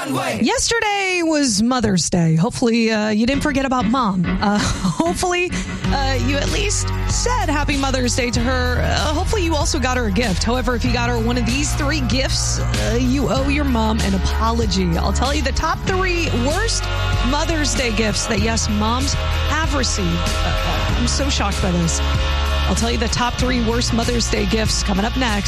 Yesterday was Mother's Day. Hopefully you didn't forget about Mom. Hopefully you at least said Happy Mother's Day to her. Hopefully you also got her a gift. However, if you got her one of these 3 gifts, you owe your mom an apology. I'll tell you the top 3 worst Mother's Day gifts that, yes, moms have received. I'm so shocked by this. I'll tell you the top 3 worst Mother's Day gifts coming up next.